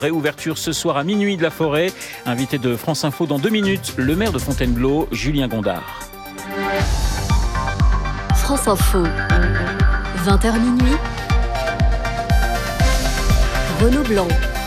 Réouverture ce soir à minuit de la forêt. Invité de France Info dans 2 minutes, le maire de Fontainebleau, Julien Gondard. France Info, 20h minuit. Renaud Blanc.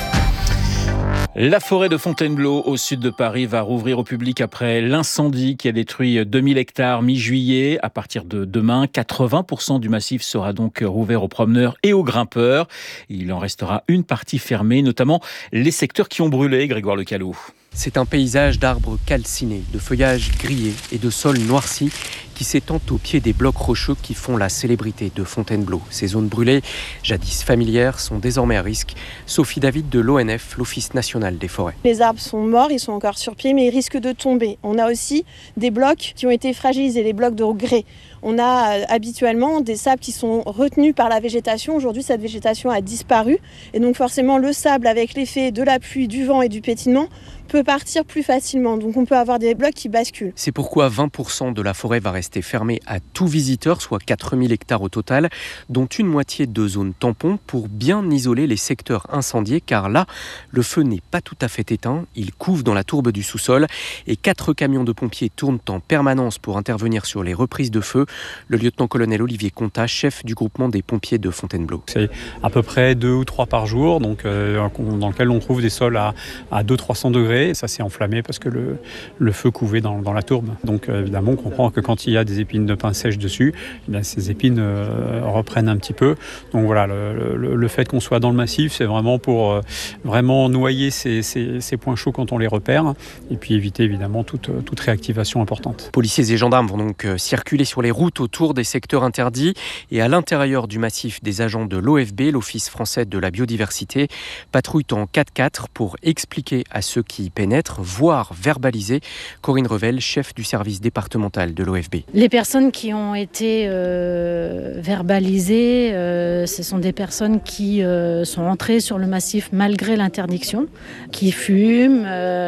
La forêt de Fontainebleau, au sud de Paris, va rouvrir au public après l'incendie qui a détruit 2000 hectares mi-juillet. À partir de demain, 80% du massif sera donc rouvert aux promeneurs et aux grimpeurs. Il en restera une partie fermée, notamment les secteurs qui ont brûlé, Grégoire Lecalou. C'est un paysage d'arbres calcinés, de feuillages grillés et de sols noircis qui s'étendent au pied des blocs rocheux qui font la célébrité de Fontainebleau. Ces zones brûlées, jadis familières, sont désormais à risque. Sophie David de l'ONF, l'Office national des forêts. Les arbres sont morts, ils sont encore sur pied, mais ils risquent de tomber. On a aussi des blocs qui ont été fragilisés, les blocs de grès. On a habituellement des sables qui sont retenus par la végétation. Aujourd'hui, cette végétation a disparu. Et donc forcément, le sable, avec l'effet de la pluie, du vent et du pétillement, peut partir plus facilement. Donc on peut avoir des blocs qui basculent. C'est pourquoi 20% de la forêt va rester fermée à tout visiteur, soit 4000 hectares au total, dont une moitié de zones tampons pour bien isoler les secteurs incendiés, car là, le feu n'est pas tout à fait éteint. Il couve dans la tourbe du sous-sol et 4 camions de pompiers tournent en permanence pour intervenir sur les reprises de feu. Le lieutenant-colonel Olivier Contat, chef du groupement des pompiers de Fontainebleau. C'est à peu près 2 ou 3 par jour, donc, dans lequel on trouve des sols à 200-300 degrés. Ça s'est enflammé parce que le feu couvait dans la tourbe. Donc évidemment, on comprend que quand il y a des épines de pin sèches dessus, ces épines reprennent un petit peu. Donc voilà, le fait qu'on soit dans le massif, c'est vraiment pour vraiment noyer ces points chauds quand on les repère, et puis éviter évidemment toute réactivation importante. Policiers et gendarmes vont donc circuler sur les routes autour des secteurs interdits, et à l'intérieur du massif, des agents de l'OFB, l'Office français de la biodiversité, patrouillent en 4x4 pour expliquer à ceux qui pénètrent, voire verbaliser. Corinne Revel, chef du service départemental de l'OFB. Les personnes qui ont été verbalisées, ce sont des personnes qui sont entrées sur le massif malgré l'interdiction, qui fument,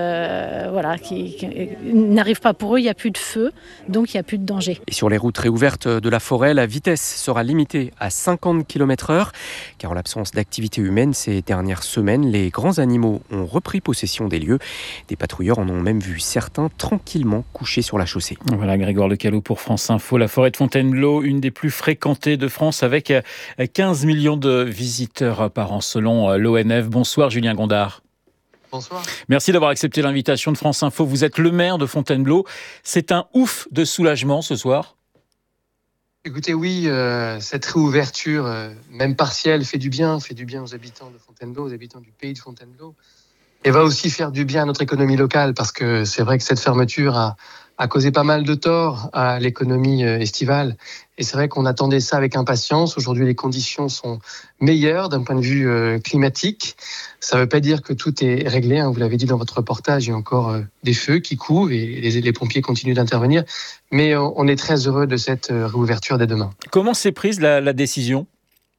qui n'arrivent pas pour eux, il n'y a plus de feu, donc il n'y a plus de danger. Et sur les routes réouvertes de la forêt, la vitesse sera limitée à 50 km/h, car en l'absence d'activité humaine ces dernières semaines, les grands animaux ont repris possession des lieux. Des patrouilleurs en ont même vu certains tranquillement couchés sur la chaussée. Voilà, Grégoire Lecalou pour France Info. La forêt de Fontainebleau, une des plus fréquentées de France, avec 15 millions de visiteurs par an selon l'ONF. Bonsoir Julien Gondard. Bonsoir. Merci d'avoir accepté l'invitation de France Info. Vous êtes le maire de Fontainebleau. C'est un ouf de soulagement ce soir. Écoutez, oui, cette réouverture, même partielle, fait du bien aux habitants de Fontainebleau, aux habitants du pays de Fontainebleau. Et va aussi faire du bien à notre économie locale, parce que c'est vrai que cette fermeture a causé pas mal de tort à l'économie estivale. Et c'est vrai qu'on attendait ça avec impatience. Aujourd'hui, les conditions sont meilleures d'un point de vue climatique. Ça ne veut pas dire que tout est réglé, hein. Vous l'avez dit dans votre reportage, il y a encore des feux qui couvent et les pompiers continuent d'intervenir. Mais on est très heureux de cette réouverture dès demain. Comment s'est prise la décision ?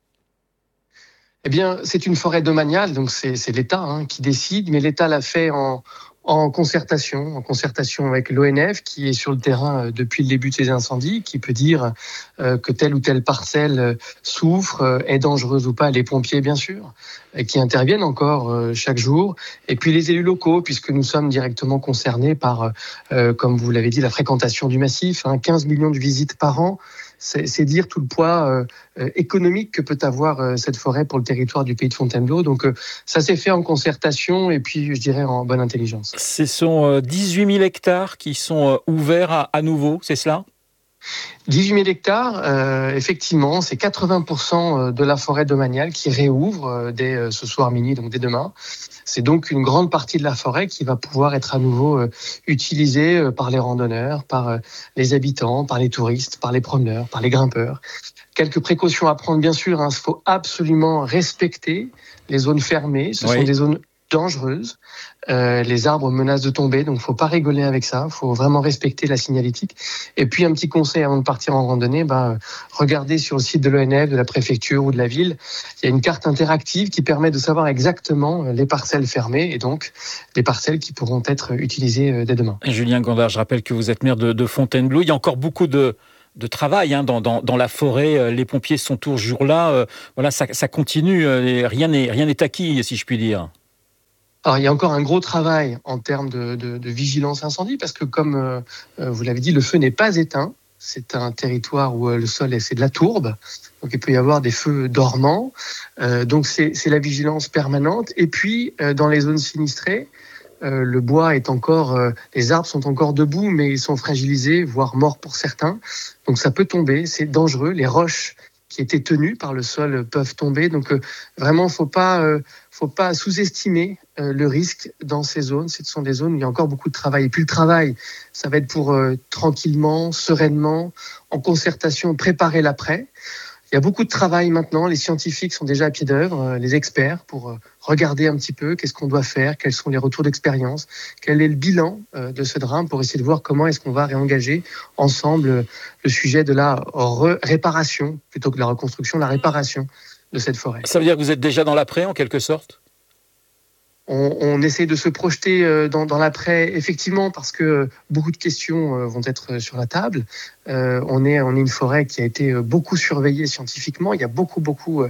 Eh bien, c'est une forêt domaniale, donc c'est l'État qui décide, mais l'État l'a fait en concertation avec l'ONF, qui est sur le terrain depuis le début de ces incendies, qui peut dire que telle ou telle parcelle souffre, est dangereuse ou pas, les pompiers bien sûr, qui interviennent encore chaque jour, et puis les élus locaux, puisque nous sommes directement concernés par, comme vous l'avez dit, la fréquentation du massif, 15 millions de visites par an. C'est dire tout le poids économique que peut avoir cette forêt pour le territoire du pays de Fontainebleau. Donc ça s'est fait en concertation et puis je dirais en bonne intelligence. Ce sont 18 000 hectares qui sont ouverts à nouveau, c'est cela ? 18 000 hectares, effectivement, c'est 80% de la forêt domaniale qui réouvre dès ce soir minuit, donc dès demain. C'est donc une grande partie de la forêt qui va pouvoir être à nouveau utilisée par les randonneurs, par les habitants, par les touristes, par les promeneurs, par les grimpeurs. Quelques précautions à prendre, bien sûr. Il faut absolument respecter les zones fermées. Ce sont des zones dangereuses. Les arbres menacent de tomber, donc il ne faut pas rigoler avec ça. Il faut vraiment respecter la signalétique. Et puis un petit conseil avant de partir en randonnée, regardez sur le site de l'ONF, de la préfecture ou de la ville. Il y a une carte interactive qui permet de savoir exactement les parcelles fermées et donc les parcelles qui pourront être utilisées dès demain. Julien Gondard, je rappelle que vous êtes maire de Fontainebleau. Il y a encore beaucoup de travail dans la forêt. Les pompiers sont toujours là. Ça continue. Rien n'est acquis, si je puis dire. Alors, il y a encore un gros travail en termes de vigilance incendie, parce que comme vous l'avez dit, le feu n'est pas éteint. C'est un territoire où le sol, c'est de la tourbe, donc il peut y avoir des feux dormants. Donc c'est la vigilance permanente. Et puis, dans les zones sinistrées, le bois est encore, les arbres sont encore debout, mais ils sont fragilisés, voire morts pour certains. Donc ça peut tomber, c'est dangereux. Les roches qui étaient tenues par le sol peuvent tomber. Donc vraiment, faut pas sous-estimer le risque dans ces zones. Ce sont des zones où il y a encore beaucoup de travail. Et puis le travail, ça va être pour tranquillement, sereinement, en concertation, préparer l'après. Il y a beaucoup de travail maintenant. Les scientifiques sont déjà à pied d'œuvre, les experts, pour regarder un petit peu qu'est-ce qu'on doit faire, quels sont les retours d'expérience, quel est le bilan de ce drame, pour essayer de voir comment est-ce qu'on va réengager ensemble le sujet de la réparation, plutôt que de la reconstruction, la réparation de cette forêt. Ça veut dire que vous êtes déjà dans l'après, en quelque sorte ? On essaie de se projeter dans l'après, effectivement, parce que beaucoup de questions vont être sur la table. On est une forêt qui a été beaucoup surveillée scientifiquement. Il y a beaucoup,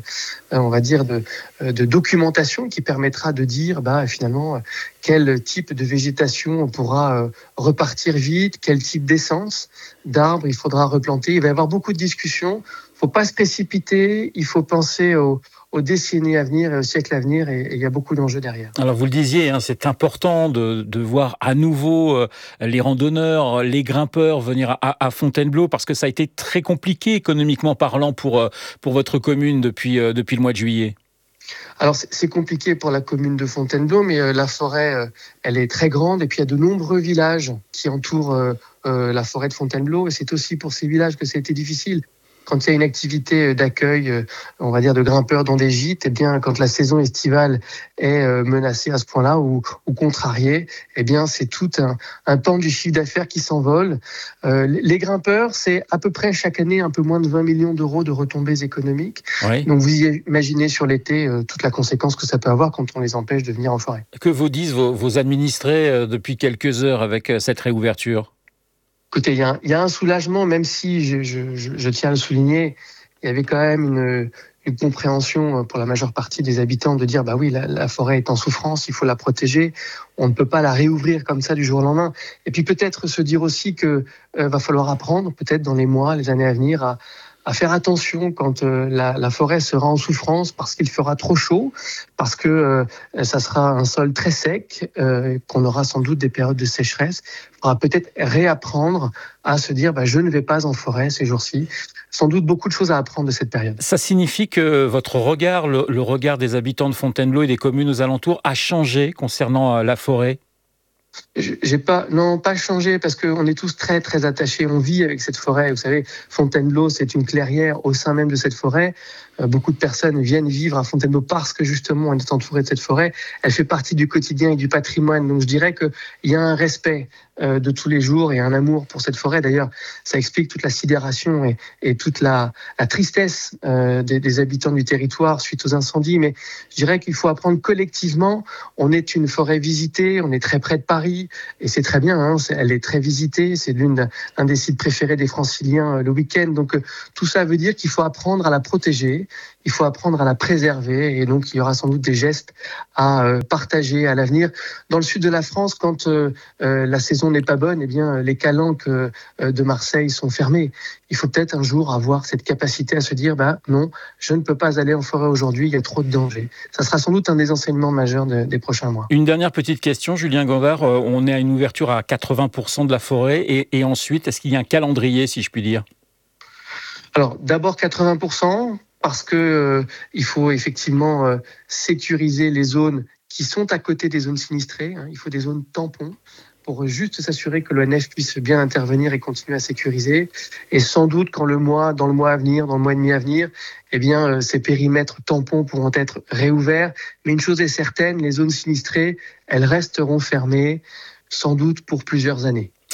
on va dire, de documentation qui permettra de dire, finalement, quel type de végétation pourra repartir vite, quel type d'essence d'arbres il faudra replanter. Il va y avoir beaucoup de discussions. Il ne faut pas se précipiter. Il faut penser aux décennies à venir et aux siècles à venir, et il y a beaucoup d'enjeux derrière. Alors vous le disiez, c'est important de voir à nouveau les randonneurs, les grimpeurs venir à Fontainebleau, parce que ça a été très compliqué économiquement parlant pour votre commune depuis le mois de juillet. Alors c'est compliqué pour la commune de Fontainebleau, mais la forêt, elle est très grande, et puis il y a de nombreux villages qui entourent la forêt de Fontainebleau, et c'est aussi pour ces villages que ça a été difficile. Quand il y a une activité d'accueil, on va dire de grimpeurs dans des gîtes, eh bien, quand la saison estivale est menacée à ce point-là ou contrariée, eh bien, c'est tout un pan du chiffre d'affaires qui s'envole. Les grimpeurs, c'est à peu près chaque année un peu moins de 20 millions d'euros de retombées économiques. Oui. Donc, vous imaginez sur l'été toute la conséquence que ça peut avoir quand on les empêche de venir en forêt. Que vous disent vos administrés depuis quelques heures avec cette réouverture ? Écoutez, il y a un soulagement, même si je tiens à le souligner, il y avait quand même une compréhension pour la majeure partie des habitants de dire oui, la forêt est en souffrance, il faut la protéger, on ne peut pas la réouvrir comme ça du jour au lendemain. Et puis peut-être se dire aussi que va falloir apprendre, peut-être dans les mois, les années à venir, à faire attention quand la forêt sera en souffrance parce qu'il fera trop chaud, parce que ça sera un sol très sec, qu'on aura sans doute des périodes de sécheresse. Il faudra peut-être réapprendre à se dire je ne vais pas en forêt ces jours-ci. Sans doute beaucoup de choses à apprendre de cette période. Ça signifie que votre regard, le regard des habitants de Fontainebleau et des communes aux alentours a changé concernant la forêt ? Pas changé, parce qu'on est tous très très attachés, on vit avec cette forêt. Vous savez, Fontainebleau, c'est une clairière au sein même de cette forêt. Beaucoup de personnes viennent vivre à Fontainebleau parce que justement on est entouré de cette forêt. Elle fait partie du quotidien et du patrimoine. Donc je dirais qu'il y a un respect de tous les jours et un amour pour cette forêt. D'ailleurs, ça explique toute la sidération et toute la tristesse des habitants du territoire suite aux incendies. Mais je dirais qu'il faut apprendre collectivement. On est une forêt visitée, on est très près de Paris et c'est très bien. Elle est très visitée. C'est l'un des sites préférés des Franciliens le week-end. Donc tout ça veut dire qu'il faut apprendre à la protéger. Il faut apprendre à la préserver, et donc il y aura sans doute des gestes à partager à l'avenir. Dans le sud de la France, quand la saison n'est pas bonne, eh bien les calanques de Marseille sont fermées. Il faut peut-être un jour avoir cette capacité à se dire non, je ne peux pas aller en forêt aujourd'hui, il y a trop de dangers. Ça sera sans doute un des enseignements majeurs des prochains mois. Une dernière petite question, Julien Gandar. On est à une ouverture à 80% de la forêt, et ensuite, est-ce qu'il y a un calendrier, si je puis dire ? Alors d'abord 80%. Parce que il faut effectivement sécuriser les zones qui sont à côté des zones sinistrées. Il faut des zones tampons pour juste s'assurer que l'ONF puisse bien intervenir et continuer à sécuriser. Et sans doute dans le mois à venir, dans le mois et demi à venir, eh bien ces périmètres tampons pourront être réouverts. Mais une chose est certaine, les zones sinistrées, elles resteront fermées, sans doute pour plusieurs années.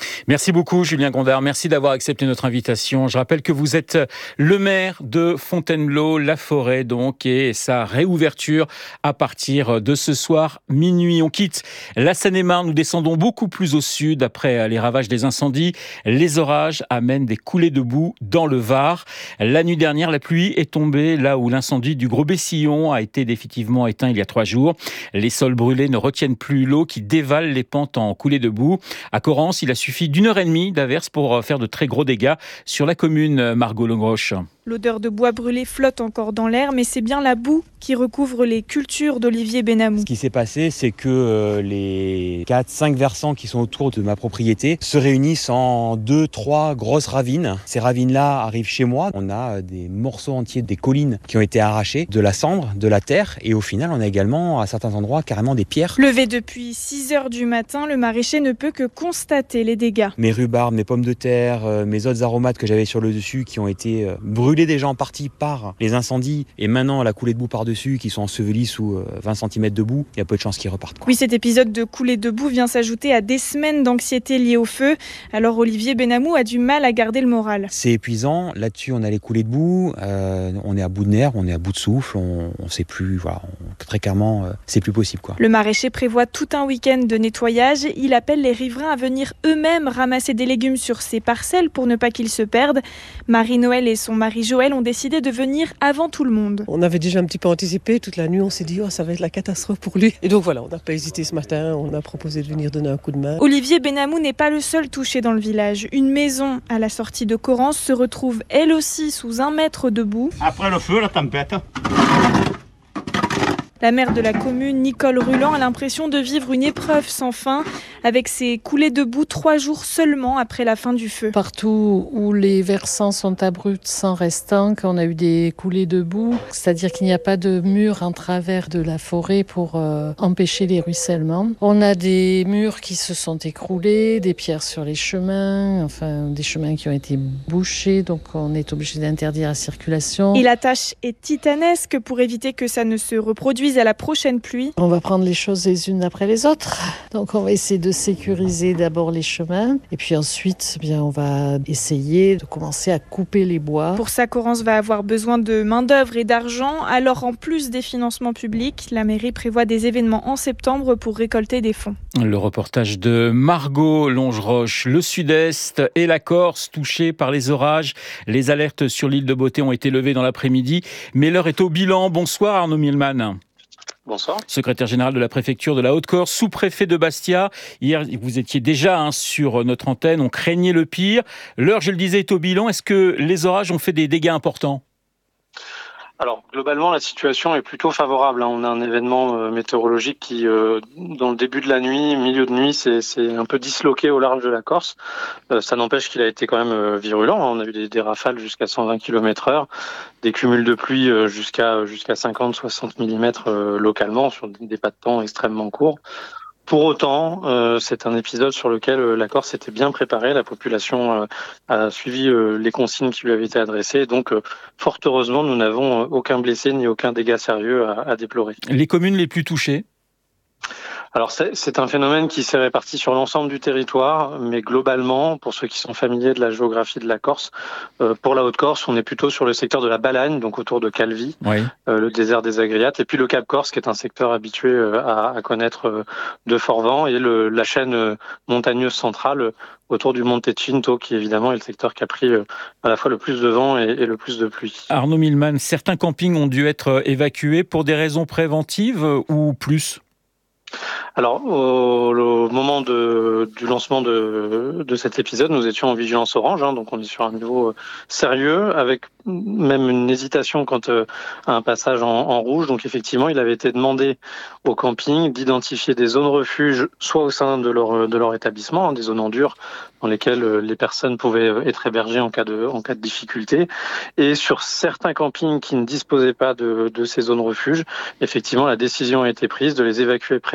Merci beaucoup Julien Gondard, merci d'avoir accepté notre invitation. Je rappelle que vous êtes le maire de Fontainebleau, la forêt donc, et sa réouverture à partir de ce soir minuit. On quitte la Seine-et-Marne, nous descendons beaucoup plus au sud après les ravages des incendies. Les orages amènent des coulées de boue dans le Var. La nuit dernière, la pluie est tombée là où l'incendie du Gros-Bessillon a été définitivement éteint il y a 3 jours. Les sols brûlés ne retiennent plus l'eau qui dévale les pentes en coulées de boue. À Corrence, il a suffi d'1h30 d'averse pour faire de très gros dégâts sur la commune. Margot Longroche. L'odeur de bois brûlé flotte encore dans l'air, mais c'est bien la boue qui recouvre les cultures d'Olivier Benamou. Ce qui s'est passé, c'est que les 4-5 versants qui sont autour de ma propriété se réunissent en 2-3 grosses ravines. Ces ravines-là arrivent chez moi. On a des morceaux entiers des collines qui ont été arrachés, de la cendre, de la terre, et au final, on a également à certains endroits carrément des pierres. Levé depuis 6h du matin, le maraîcher ne peut que constater les dégâts. Mes rhubarbes, mes pommes de terre, mes autres aromates que j'avais sur le dessus qui ont été brûlés déjà en partie par les incendies et maintenant la coulée de boue par-dessus qui sont ensevelis sous 20 cm de boue, il y a peu de chances qu'ils repartent. Oui, cet épisode de coulée de boue vient s'ajouter à des semaines d'anxiété liée au feu. Alors Olivier Benamou a du mal à garder le moral. C'est épuisant, là-dessus on a les coulées de boue, on est à bout de nerfs, on est à bout de souffle, on sait plus, voilà, très clairement c'est plus possible quoi. Le maraîcher prévoit tout un week-end de nettoyage. Il appelle les riverains à venir eux-mêmes ramasser des légumes sur ses parcelles pour ne pas qu'ils se perdent. Marie-Noël et son mari Joël ont décidé de venir avant tout le monde. On avait déjà un petit peu anticipé, toute la nuit on s'est dit ça va être la catastrophe pour lui. Et donc voilà, on n'a pas hésité ce matin, on a proposé de venir donner un coup de main. Olivier Benamou n'est pas le seul touché dans le village. Une maison à la sortie de Corrence se retrouve elle aussi sous 1 mètre de boue. Après le feu, la tempête. La maire de la commune, Nicole Ruland, a l'impression de vivre une épreuve sans fin, avec ces coulées de boue 3 jours seulement après la fin du feu. Partout où les versants sont abrupts sans restant, quand on a eu des coulées de boue, c'est-à-dire qu'il n'y a pas de mur en travers de la forêt pour empêcher les ruissellements. On a des murs qui se sont écroulés, des pierres sur les chemins, enfin des chemins qui ont été bouchés, donc on est obligé d'interdire la circulation. Et la tâche est titanesque pour éviter que ça ne se reproduise à la prochaine pluie. On va prendre les choses les unes après les autres. Donc on va essayer de sécuriser d'abord les chemins et puis ensuite on va essayer de commencer à couper les bois. Pour ça, Corrence va avoir besoin de main-d'œuvre et d'argent. Alors en plus des financements publics, la mairie prévoit des événements en septembre pour récolter des fonds. Le reportage de Margot Longeroche. Le sud-est et la Corse touchés par les orages. Les alertes sur l'île de Beauté ont été levées dans l'après-midi, mais l'heure est au bilan. Bonsoir Arnaud Mielman. Bonsoir. Secrétaire général de la préfecture de la Haute-Corse, sous-préfet de Bastia. Hier, vous étiez déjà sur notre antenne, on craignait le pire. L'heure, je le disais, est au bilan. Est-ce que les orages ont fait des dégâts importants ? Alors, globalement, la situation est plutôt favorable. On a un événement météorologique qui, dans le début de la nuit, milieu de nuit, c'est un peu disloqué au large de la Corse. Ça n'empêche qu'il a été quand même virulent. On a eu des rafales jusqu'à 120 km/h, des cumuls de pluie jusqu'à 50-60 mm localement sur des pas de temps extrêmement courts. Pour autant, c'est un épisode sur lequel la Corse était bien préparée. La population a suivi les consignes qui lui avaient été adressées. Donc, fort heureusement, nous n'avons aucun blessé ni aucun dégât sérieux à déplorer. Les communes les plus touchées ? Alors c'est un phénomène qui s'est réparti sur l'ensemble du territoire, mais globalement, pour ceux qui sont familiers de la géographie de la Corse, pour la Haute-Corse, on est plutôt sur le secteur de la Balagne, donc autour de Calvi, oui. Le désert des Agriates, et puis le Cap Corse, qui est un secteur habitué à connaître de forts vents, et la chaîne montagneuse centrale autour du Monte Cinto, qui évidemment est le secteur qui a pris à la fois le plus de vent et le plus de pluie. Arnaud Mielman, certains campings ont dû être évacués pour des raisons préventives ou plus ? Alors, au moment du lancement de cet épisode, nous étions en vigilance orange, donc on est sur un niveau sérieux, avec même une hésitation quant à un passage en rouge. Donc effectivement, il avait été demandé au camping d'identifier des zones refuge, soit au sein de leur établissement, des zones en dur, dans lesquelles les personnes pouvaient être hébergées en cas de difficulté. Et sur certains campings qui ne disposaient pas de ces zones refuge, effectivement, la décision a été prise de les évacuer préventivement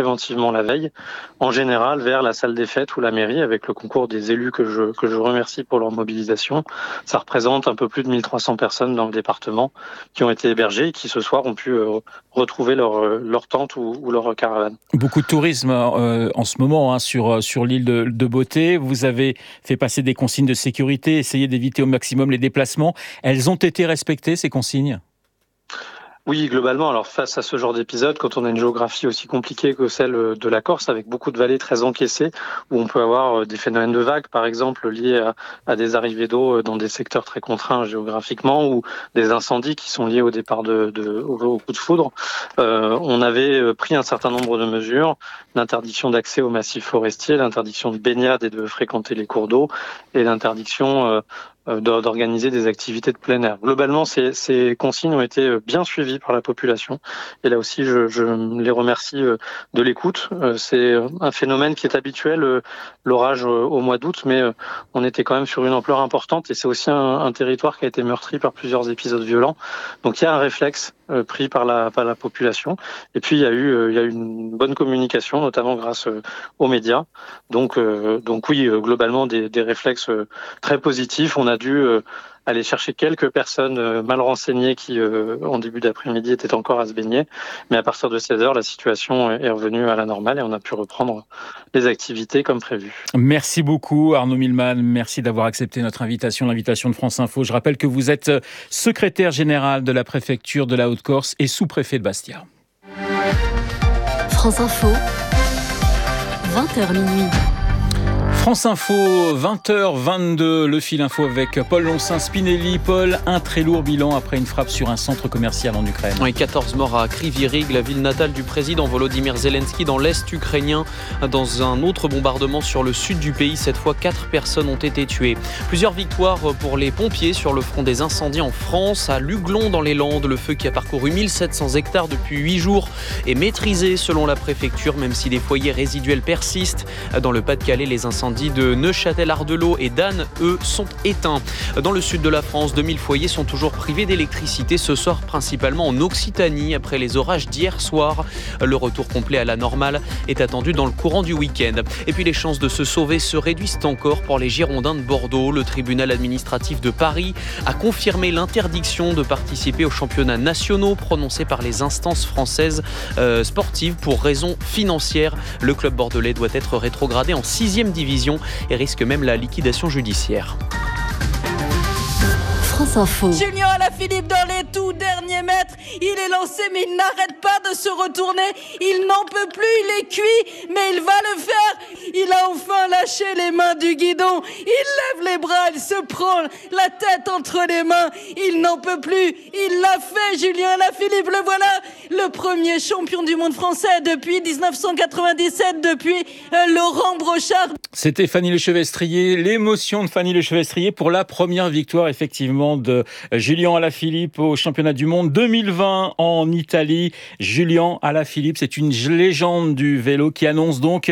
événement la veille, en général vers la salle des fêtes ou la mairie, avec le concours des élus que je remercie pour leur mobilisation. Ça représente un peu plus de 1300 personnes dans le département qui ont été hébergées et qui ce soir ont pu retrouver leur tente ou leur caravane. Beaucoup de tourisme en ce moment sur l'île de Beauté. Vous avez fait passer des consignes de sécurité, essayé d'éviter au maximum les déplacements. Elles ont été respectées, ces consignes ? Oui, globalement, alors face à ce genre d'épisode, quand on a une géographie aussi compliquée que celle de la Corse, avec beaucoup de vallées très encaissées, où on peut avoir des phénomènes de vagues, par exemple, liés à des arrivées d'eau dans des secteurs très contraints géographiquement, ou des incendies qui sont liés au départ au coup de foudre, on avait pris un certain nombre de mesures, l'interdiction d'accès au massif forestier, l'interdiction de baignade et de fréquenter les cours d'eau, et l'interdiction d'organiser des activités de plein air. Globalement, ces consignes ont été bien suivies par la population. Et là aussi, je les remercie de l'écoute. C'est un phénomène qui est habituel, l'orage au mois d'août, mais on était quand même sur une ampleur importante et c'est aussi un territoire qui a été meurtri par plusieurs épisodes violents. Donc il y a un réflexe pris par la population. Et puis il y a eu une bonne communication, notamment grâce aux médias. Donc oui, globalement des réflexes très positifs. On a dû aller chercher quelques personnes mal renseignées qui, en début d'après-midi, étaient encore à se baigner. Mais à partir de 16h, la situation est revenue à la normale et on a pu reprendre les activités comme prévu. Merci beaucoup Arnaud Milman. Merci d'avoir accepté notre invitation, l'invitation de France Info. Je rappelle que vous êtes secrétaire général de la préfecture de la Haute-Corse et sous-préfet de Bastia. France Info, 20h minuit. France Info, 20h22, le fil info avec Paul Loncin-Spinelli. Paul, un très lourd bilan après une frappe sur un centre commercial en Ukraine. Oui, 14 morts à Kryvyi Rih, la ville natale du président Volodymyr Zelensky dans l'est ukrainien. Dans un autre bombardement sur le sud du pays, cette fois 4 personnes ont été tuées. Plusieurs victoires pour les pompiers sur le front des incendies en France. À Luglon dans les Landes, le feu qui a parcouru 1700 hectares depuis 8 jours est maîtrisé selon la préfecture, même si des foyers résiduels persistent. Dans le Pas-de-Calais, les incendies de Neuchâtel-Ardelot et d'Anne, eux, sont éteints. Dans le sud de la France, 2000 foyers sont toujours privés d'électricité ce soir, principalement en Occitanie, après les orages d'hier soir. Le retour complet à la normale est attendu dans le courant du week-end. Et puis les chances de se sauver se réduisent encore pour les Girondins de Bordeaux. Le tribunal administratif de Paris a confirmé l'interdiction de participer aux championnats nationaux prononcés par les instances françaises sportives pour raisons financières. Le club bordelais doit être rétrogradé en 6e division et risque même la liquidation judiciaire. France Info. Julien Alaphilippe dans les tout derniers mètres. Il est lancé mais il n'arrête pas de se retourner. Il n'en peut plus, il est cuit, mais il va le faire. Il a enfin lâché les mains du guidon. Il lève les bras, il se prend la tête entre les mains. Il n'en peut plus. Il l'a fait, Julien Alaphilippe. Le voilà, le premier champion du monde français depuis 1997, depuis Laurent Brochard. C'était Fanny Lechevestrier, l'émotion de Fanny Lechevestrier pour la première victoire effectivement de Julien Alaphilippe au championnat du monde 2020 en Italie. Julien Alaphilippe, c'est une légende du vélo qui annonce donc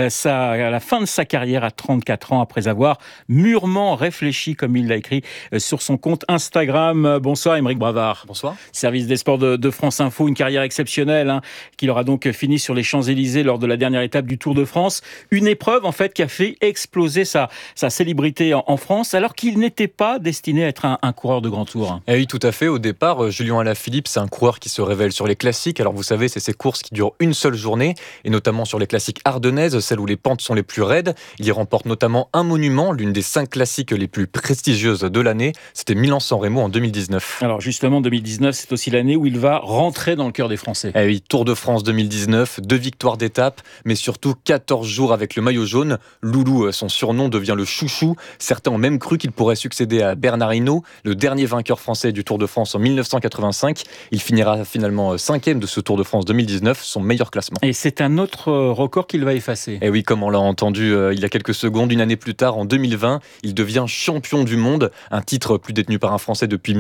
la fin de sa carrière à 34 ans après avoir mûrement réfléchi, comme il l'a écrit sur son compte Instagram. Bonsoir Aymeric Bravard. Bonsoir. Service des sports de France Info, une carrière exceptionnelle qu'il aura donc fini sur les Champs-Élysées lors de la dernière étape du Tour de France. Une épreuve en fait qui a fait exploser sa célébrité en France alors qu'il n'était pas destiné à être un coureur de grand tour. Eh oui, tout à fait. Au départ, Julien Alaphilippe, c'est un coureur qui se révèle sur les classiques. Alors vous savez, c'est ces courses qui durent une seule journée, et notamment sur les classiques ardennaises, celles où les pentes sont les plus raides. Il y remporte notamment un monument, l'une des 5 classiques les plus prestigieuses de l'année. C'était Milan-San Remo en 2019. Alors justement, 2019, c'est aussi l'année où il va rentrer dans le cœur des Français. Eh oui, Tour de France 2019, 2 victoires d'étape, mais surtout 14 jours avec le maillot jaune. Loulou, son surnom, devient le chouchou. Certains ont même cru qu'il pourrait succéder à Bernard Hinault, le dernier vainqueur français du Tour de France en 1985. Il finira finalement 5e de ce Tour de France 2019, son meilleur classement. Et c'est un autre record qu'il va effacer. Et oui, comme on l'a entendu il y a quelques secondes, une année plus tard, en 2020, il devient champion du monde, un titre plus détenu par un Français depuis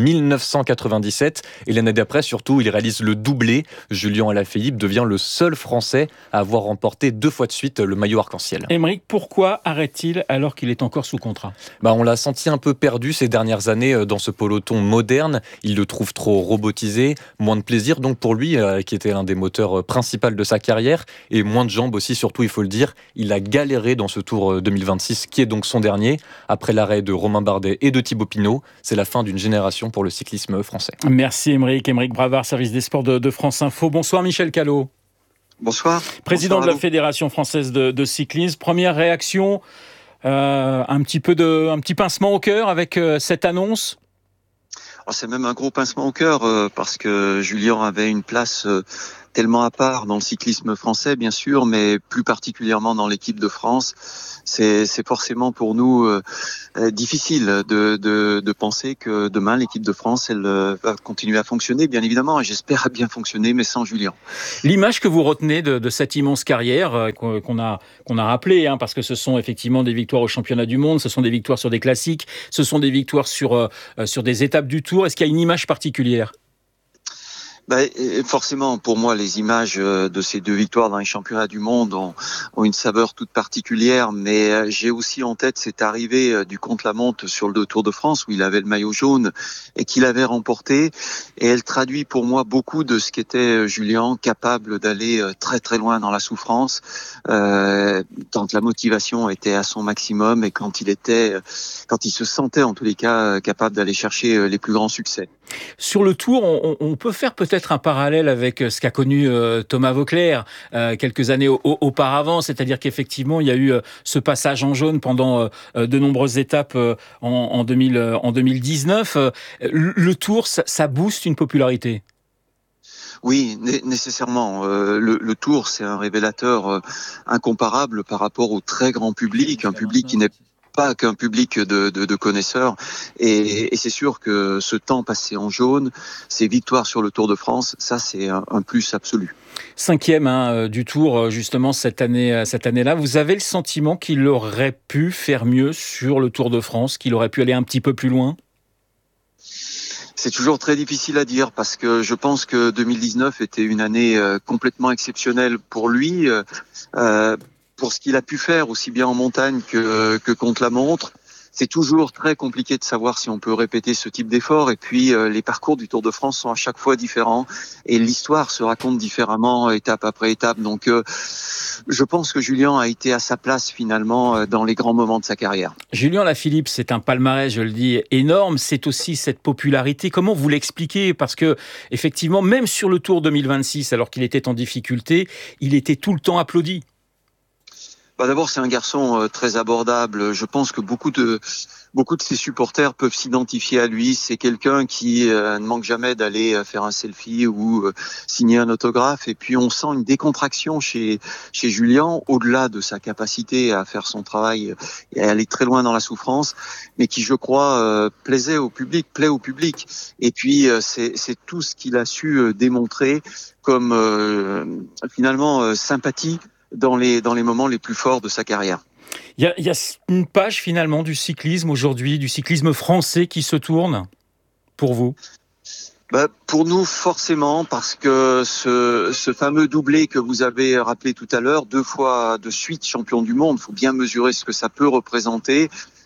1997. Et l'année d'après, surtout, il réalise le doublé. Julien Alaphilippe devient le seul Français à avoir remporté 2 fois de suite le maillot arc-en-ciel. Aymeric, pourquoi arrête-t-il alors qu'il est encore sous contrat ? On l'a senti un peu perdu ces dernières années dans ce peloton moderne. Il le trouve trop robotisé, moins de plaisir donc pour lui, qui était l'un des moteurs principaux de sa carrière, et moins de jambes aussi, surtout il faut le dire. Il a galéré dans ce Tour 2026, qui est donc son dernier. Après l'arrêt de Romain Bardet et de Thibaut Pinot, c'est la fin d'une génération pour le cyclisme français. Merci Émeric Bravard, service des sports de France Info. Bonsoir Michel Callot. Bonsoir. Président de la Fédération française de cyclisme. Première réaction, un petit pincement au cœur avec cette annonce. Alors, c'est même un gros pincement au cœur parce que Julien avait une place tellement à part dans le cyclisme français, bien sûr, mais plus particulièrement dans l'équipe de France. C'est forcément pour nous difficile de penser que demain l'équipe de France elle va continuer à fonctionner, bien évidemment, et j'espère bien fonctionner, mais sans Julien. L'image que vous retenez de cette immense carrière qu'on a rappelée, parce que ce sont effectivement des victoires au championnat du monde, ce sont des victoires sur des classiques, ce sont des victoires sur des étapes du Tour. Est-ce qu'il y a une image particulière ? Forcément, pour moi, les images de ces 2 victoires dans les championnats du monde ont une saveur toute particulière, mais j'ai aussi en tête cette arrivée du contre-la-montre sur le Tour de France où il avait le maillot jaune et qu'il avait remporté, et elle traduit pour moi beaucoup de ce qu'était Julien, capable d'aller très très loin dans la souffrance, quand la motivation était à son maximum et quand il se sentait en tous les cas capable d'aller chercher les plus grands succès. Sur le Tour, on peut faire peut-être un parallèle avec ce qu'a connu Thomas Voeckler quelques années auparavant, c'est-à-dire qu'effectivement, il y a eu ce passage en jaune pendant de nombreuses étapes en 2019. Le Tour, ça booste une popularité. Oui, nécessairement. Le Tour, c'est un révélateur incomparable par rapport au très grand public, un public qui n'est pas qu'un public de connaisseurs, et c'est sûr que ce temps passé en jaune, ces victoires sur le Tour de France, ça c'est un plus absolu. 5e du Tour justement cette année-là. Vous avez le sentiment qu'il aurait pu faire mieux sur le Tour de France, qu'il aurait pu aller un petit peu plus loin ? C'est toujours très difficile à dire parce que je pense que 2019 était une année complètement exceptionnelle pour lui. Pour ce qu'il a pu faire aussi bien en montagne que contre la montre. C'est toujours très compliqué de savoir si on peut répéter ce type d'effort, et puis les parcours du Tour de France sont à chaque fois différents et l'histoire se raconte différemment étape après étape. Donc je pense que Julien a été à sa place finalement dans les grands moments de sa carrière. Julien Lafilippe, c'est un palmarès, je le dis, énorme, c'est aussi cette popularité. Comment vous l'expliquez ? Parce que effectivement, même sur le Tour 2026, alors qu'il était en difficulté, il était tout le temps applaudi. D'abord, c'est un garçon très abordable. Je pense que beaucoup de ses supporters peuvent s'identifier à lui. C'est quelqu'un qui ne manque jamais d'aller faire un selfie ou signer un autographe. Et puis, on sent une décontraction chez Julien, au-delà de sa capacité à faire son travail et à aller très loin dans la souffrance, mais qui, je crois, plaît au public. Et puis, c'est tout ce qu'il a su démontrer comme finalement sympathie dans les moments les plus forts de sa carrière. Il y a une page finalement du cyclisme aujourd'hui, du cyclisme français qui se tourne pour vous ? Pour nous, forcément, parce que ce fameux doublé que vous avez rappelé tout à l'heure, 2 fois de suite champion du monde, il faut bien mesurer ce que ça peut représenter.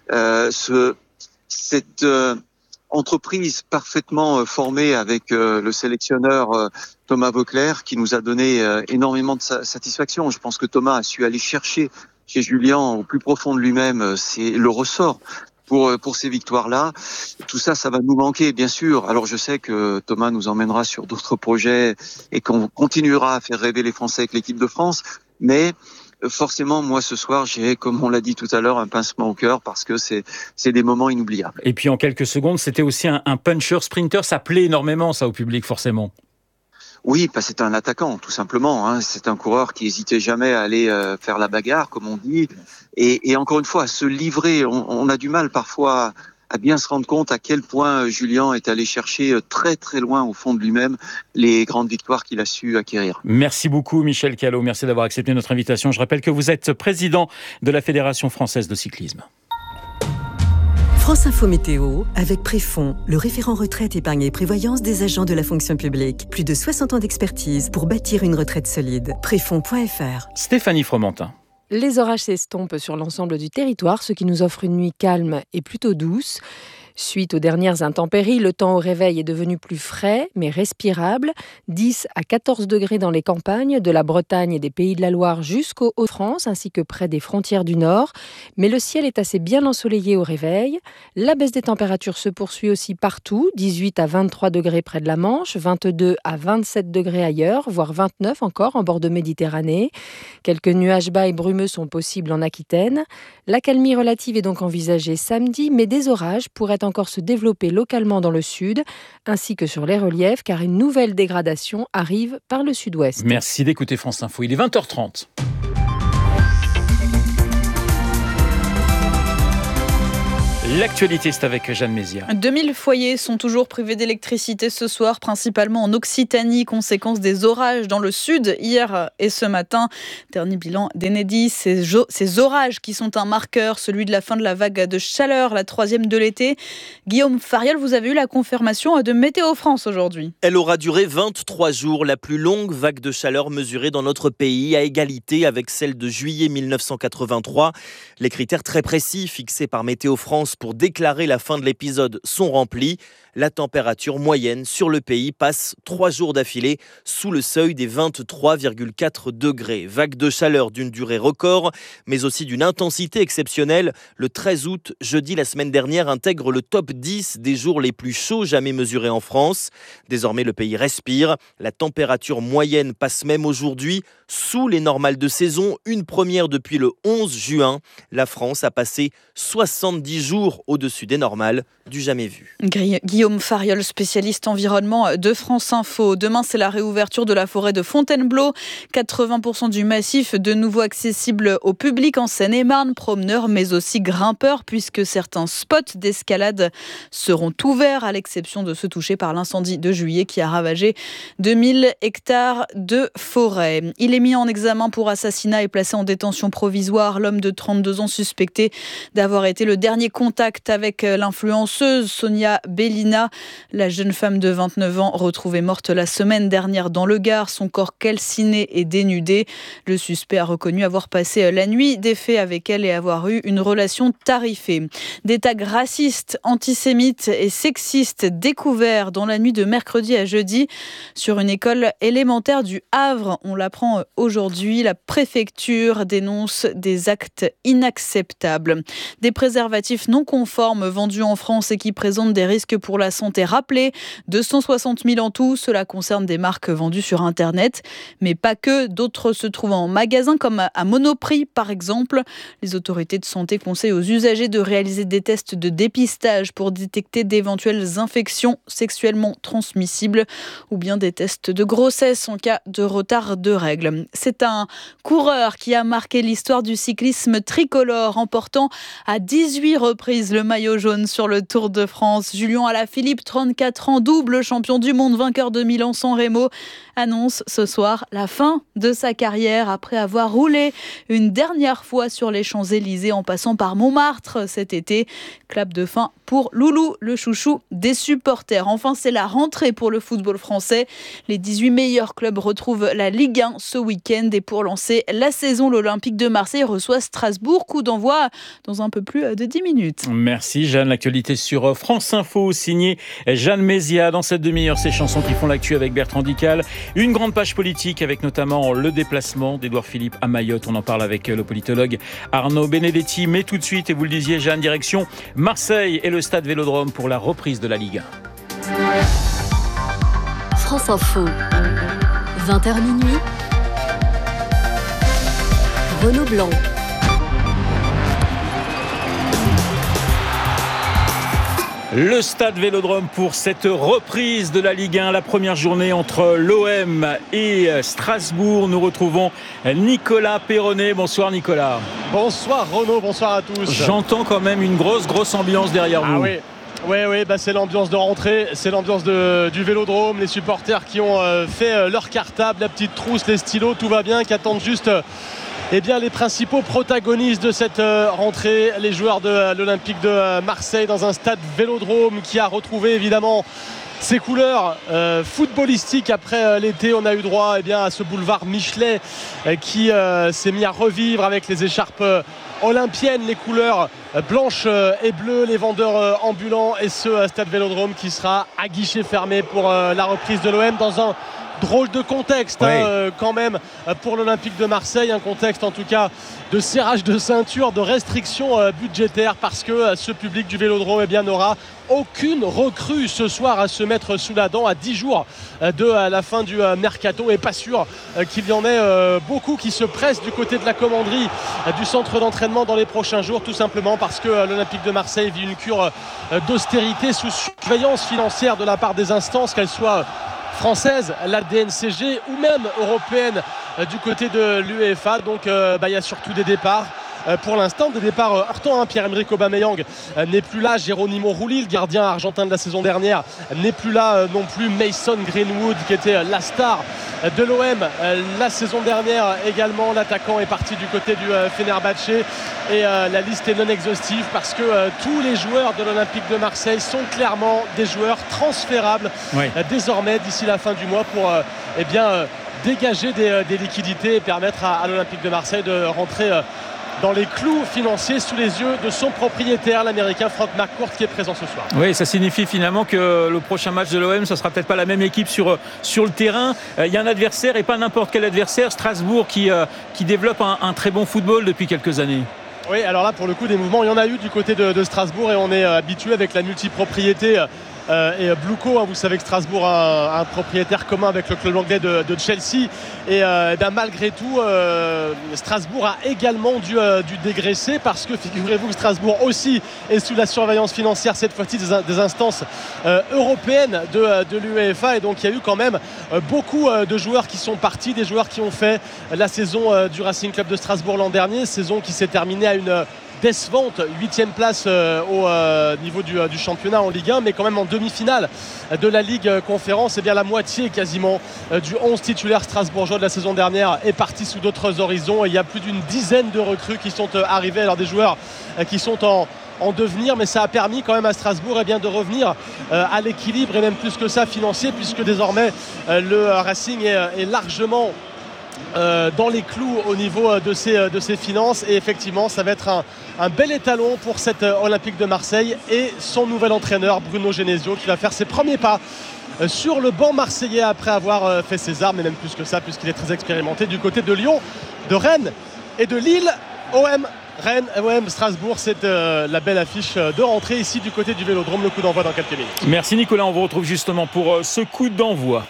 Cette entreprise parfaitement formée avec le sélectionneur Thomas Voeckler, qui nous a donné énormément de satisfaction. Je pense que Thomas a su aller chercher chez Julien au plus profond de lui-même, c'est le ressort pour ces victoires-là. Tout ça, ça va nous manquer, bien sûr. Alors je sais que Thomas nous emmènera sur d'autres projets et qu'on continuera à faire rêver les Français avec l'équipe de France, mais forcément, moi, ce soir, j'ai, comme on l'a dit tout à l'heure, un pincement au cœur parce que c'est des moments inoubliables. Et puis, en quelques secondes, c'était aussi un puncher-sprinter. Ça plaît énormément, ça, au public, forcément. Oui, c'est un attaquant, tout simplement. C'est un coureur qui hésitait jamais à aller faire la bagarre, comme on dit. Et encore une fois, à se livrer. On a du mal, parfois, à bien se rendre compte à quel point Julien est allé chercher très très loin au fond de lui-même les grandes victoires qu'il a su acquérir. Merci beaucoup Michel Callot, merci d'avoir accepté notre invitation. Je rappelle que vous êtes président de la Fédération française de cyclisme. France Info Météo, avec Préfond, le référent retraite, épargne et prévoyance des agents de la fonction publique. Plus de 60 ans d'expertise pour bâtir une retraite solide. Préfond.fr. Stéphanie Fromentin. Les orages s'estompent sur l'ensemble du territoire, ce qui nous offre une nuit calme et plutôt douce. Suite aux dernières intempéries, le temps au réveil est devenu plus frais, mais respirable. 10 à 14 degrés dans les campagnes, de la Bretagne et des Pays de la Loire jusqu'aux Hauts-de-France, ainsi que près des frontières du Nord. Mais le ciel est assez bien ensoleillé au réveil. La baisse des températures se poursuit aussi partout. 18 à 23 degrés près de la Manche, 22 à 27 degrés ailleurs, voire 29 encore en bord de Méditerranée. Quelques nuages bas et brumeux sont possibles en Aquitaine. L'accalmie relative est donc envisagée samedi, mais des orages pourraient encore se développer localement dans le sud, ainsi que sur les reliefs, car une nouvelle dégradation arrive par le sud-ouest. Merci d'écouter France Info. Il est 20h30. L'actualité, c'est avec Jeanne Mézia. 2000 foyers sont toujours privés d'électricité ce soir, principalement en Occitanie, conséquence des orages dans le sud hier et ce matin. Dernier bilan d'Enedis, ces orages qui sont un marqueur, celui de la fin de la vague de chaleur, la 3e de l'été. Guillaume Fariol, vous avez eu la confirmation de Météo France aujourd'hui. Elle aura duré 23 jours, la plus longue vague de chaleur mesurée dans notre pays, à égalité avec celle de juillet 1983. Les critères très précis fixés par Météo France pour déclarer la fin de l'épisode sont remplis. La température moyenne sur le pays passe 3 jours d'affilée sous le seuil des 23,4 degrés. Vague de chaleur d'une durée record, mais aussi d'une intensité exceptionnelle. Le 13 août, jeudi la semaine dernière, intègre le top 10 des jours les plus chauds jamais mesurés en France. Désormais, le pays respire. La température moyenne passe même aujourd'hui sous les normales de saison, une première depuis le 11 juin. La France a passé 70 jours au-dessus des normales, du jamais vu. Guillaume Fariol, spécialiste environnement de France Info. Demain, c'est la réouverture de la forêt de Fontainebleau. 80% du massif de nouveau accessible au public en Seine-et-Marne, promeneurs mais aussi grimpeurs, puisque certains spots d'escalade seront ouverts, à l'exception de ceux touchés par l'incendie de juillet qui a ravagé 2000 hectares de forêt. Il est mis en examen pour assassinat et placé en détention provisoire. L'homme de 32 ans suspecté d'avoir été le dernier contact avec l'influenceuse Sonia Bellina. La jeune femme de 29 ans retrouvée morte la semaine dernière dans le Gard, son corps calciné et dénudé. Le suspect a reconnu avoir passé la nuit des faits avec elle et avoir eu une relation tarifée. Des tags racistes, antisémites et sexistes découverts dans la nuit de mercredi à jeudi sur une école élémentaire du Havre. On l'apprend aujourd'hui. La préfecture dénonce des actes inacceptables. Des préservatifs non conformes vendus en France et qui présentent des risques pour la santé rappelés. 260 000 en tout. Cela concerne des marques vendues sur Internet, mais pas que. D'autres se trouvent en magasin, comme à Monoprix par exemple. Les autorités de santé conseillent aux usagers de réaliser des tests de dépistage pour détecter d'éventuelles infections sexuellement transmissibles ou bien des tests de grossesse en cas de retard de règles. C'est un coureur qui a marqué l'histoire du cyclisme tricolore, remportant à 18 reprises le maillot jaune sur le Tour de France. Julien Alaphilippe, 34 ans, double champion du monde, vainqueur de Milan-San Remo, annonce ce soir la fin de sa carrière après avoir roulé une dernière fois sur les Champs-Élysées en passant par Montmartre cet été. Clap de fin pour Loulou, le chouchou des supporters. Enfin, c'est la rentrée pour le football français. Les 18 meilleurs clubs retrouvent la Ligue 1 ce week-end et pour lancer la saison, l'Olympique de Marseille reçoit Strasbourg. Coup d'envoi dans un peu plus de 10 minutes. Merci Jeanne. L'actualité sur France Info, signée Jeanne Mézia. Dans cette demi-heure, ces chansons qui font l'actu avec Bertrand Dical. Une grande page politique avec notamment le déplacement d'Édouard Philippe à Mayotte. On en parle avec le politologue Arnaud Benedetti. Mais tout de suite, et vous le disiez Jeanne, direction Marseille et le stade Vélodrome pour la reprise de la Ligue 1. France Info, 20h minuit. Renaud Blanc. Le stade Vélodrome pour cette reprise de la Ligue 1, la première journée entre l'OM et Strasbourg. Nous retrouvons Nicolas Perronnet. Bonsoir Nicolas. Bonsoir Renaud, bonsoir à tous. J'entends quand même une grosse ambiance derrière vous. Oui, c'est l'ambiance de rentrée, c'est l'ambiance du Vélodrome, les supporters qui ont fait leur cartable, la petite trousse, les stylos, tout va bien, qui attendent juste les principaux protagonistes de cette rentrée, les joueurs de l'Olympique de Marseille dans un stade Vélodrome qui a retrouvé évidemment ses couleurs footballistiques après l'été. On a eu droit à ce boulevard Michelet qui s'est mis à revivre avec les écharpes olympienne, les couleurs blanches et bleues, les vendeurs ambulants et ce stade Vélodrome qui sera à guichet fermé pour la reprise de l'OM dans un drôle de contexte quand même pour l'Olympique de Marseille, un contexte en tout cas de serrage de ceinture, de restrictions budgétaires parce que ce public du Vélodrome n'aura aucune recrue ce soir à se mettre sous la dent à 10 jours de la fin du mercato et pas sûr qu'il y en ait beaucoup qui se pressent du côté de la commanderie du centre d'entraînement dans les prochains jours, tout simplement parce que l'Olympique de Marseille vit une cure d'austérité sous surveillance financière de la part des instances, qu'elles soient française, la DNCG ou même européenne du côté de l'UEFA. Donc il y a surtout des départs. Pour l'instant, des départs heurtants. Pierre-Emerick Aubameyang n'est plus là. Geronimo Rulli, le gardien argentin de la saison dernière, n'est plus là non plus. Mason Greenwood, qui était la star de l'OM la saison dernière également. L'attaquant est parti du côté du Fenerbahçe. Et la liste est non exhaustive parce que tous les joueurs de l'Olympique de Marseille sont clairement des joueurs transférables désormais d'ici la fin du mois pour dégager des liquidités et permettre à l'Olympique de Marseille de rentrer dans les clous financiers sous les yeux de son propriétaire, l'Américain Frank McCourt, qui est présent ce soir. Oui, ça signifie finalement que le prochain match de l'OM, ça sera peut-être pas la même équipe sur le terrain. Il y a un adversaire et pas n'importe quel adversaire, Strasbourg, qui développe un très bon football depuis quelques années. Oui, alors là, pour le coup, des mouvements, il y en a eu du côté de Strasbourg et on est habitué avec la multipropriété et Bluco, vous savez que Strasbourg a un propriétaire commun avec le club anglais de Chelsea et malgré tout Strasbourg a également dû dégraisser parce que figurez-vous que Strasbourg aussi est sous la surveillance financière cette fois-ci des instances européennes de l'UEFA et donc il y a eu quand même beaucoup de joueurs qui sont partis, des joueurs qui ont fait la saison du Racing Club de Strasbourg l'an dernier, saison qui s'est terminée à une décevante 8e place au niveau du championnat en Ligue 1, mais quand même en demi-finale de la Ligue Conférence. Et bien la moitié quasiment du 11 titulaire strasbourgeois de la saison dernière est parti sous d'autres horizons et il y a plus d'une dizaine de recrues qui sont arrivées, alors des joueurs qui sont en devenir, mais ça a permis quand même à Strasbourg de revenir à l'équilibre et même plus que ça financier, puisque désormais le Racing est largement dans les clous au niveau de ses finances et effectivement ça va être un bel étalon pour cette Olympique de Marseille et son nouvel entraîneur Bruno Genesio qui va faire ses premiers pas sur le banc marseillais après avoir fait ses armes et même plus que ça puisqu'il est très expérimenté du côté de Lyon, de Rennes et de Lille. Rennes, OM, Strasbourg, c'est la belle affiche de rentrée ici du côté du Vélodrome, le coup d'envoi dans quelques minutes. Merci Nicolas, on vous retrouve justement pour ce coup d'envoi.